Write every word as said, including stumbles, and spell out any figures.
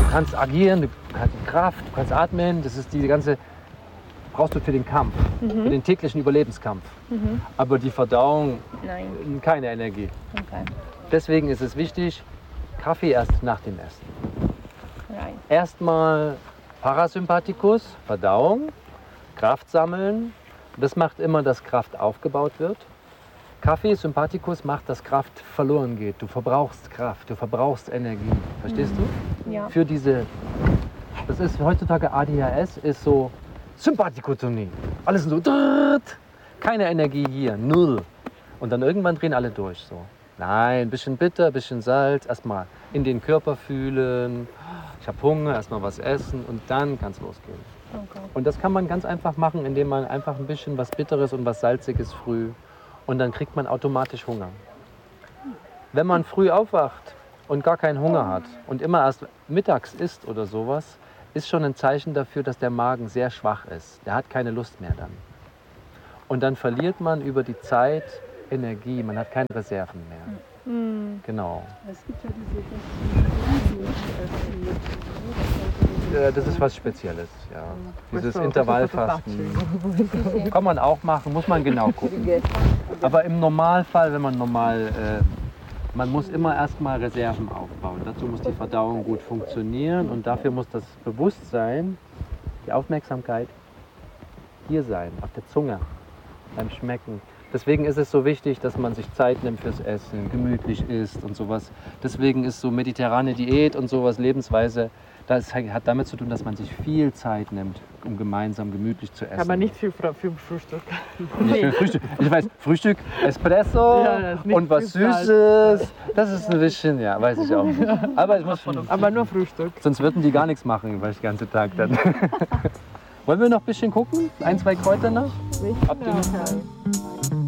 kannst agieren, du hast Kraft, du kannst atmen. Das ist die ganze, brauchst du für den Kampf, mhm. für den täglichen Überlebenskampf. Mhm. Aber die Verdauung, Nein. keine Energie. Okay. Deswegen ist es wichtig, Kaffee erst nach dem Essen. Erstmal Parasympathikus, Verdauung, Kraft sammeln. Das macht immer, dass Kraft aufgebaut wird. Kaffee, Sympathikus macht, dass Kraft verloren geht. Du verbrauchst Kraft, du verbrauchst Energie. Verstehst du? Ja. Für diese, das ist heutzutage A D H S, ist so Sympathikotonie. Alles so, keine Energie hier, null. Und dann irgendwann drehen alle durch. So. Nein, ein bisschen bitter, ein bisschen Salz, erstmal in den Körper fühlen. Ich habe Hunger, erstmal was essen und dann kann es losgehen. Okay. Und das kann man ganz einfach machen, indem man einfach ein bisschen was Bitteres und was Salziges früh und dann kriegt man automatisch Hunger. Wenn man früh aufwacht und gar keinen Hunger hat und immer erst mittags isst oder sowas, ist schon ein Zeichen dafür, dass der Magen sehr schwach ist. Der hat keine Lust mehr dann. Und dann verliert man über die Zeit Energie, man hat keine Reserven mehr. Mhm. Genau. Es gibt ja diese Ja, das ist was Spezielles, ja. Dieses Intervallfasten kann man auch machen, muss man genau gucken. Aber im Normalfall, wenn man normal, äh, man muss immer erstmal Reserven aufbauen. Dazu muss die Verdauung gut funktionieren und dafür muss das Bewusstsein, die Aufmerksamkeit hier sein, auf der Zunge, beim Schmecken. Deswegen ist es so wichtig, dass man sich Zeit nimmt fürs Essen, gemütlich isst und sowas. Deswegen ist so mediterrane Diät und sowas, Lebensweise, das hat damit zu tun, dass man sich viel Zeit nimmt, um gemeinsam gemütlich zu essen. Aber nicht viel für Frühstück. Nicht viel Frühstück. Ich weiß, Frühstück, Espresso ja, und was Süßes, das ist ein bisschen, ja, weiß ich auch nicht. Aber, es muss schon, Aber nur Frühstück. Sonst würden die gar nichts machen, weil ich den ganzen Tag dann. Wollen wir noch ein bisschen gucken? Ein, zwei Kräuter noch? Habt ihr noch?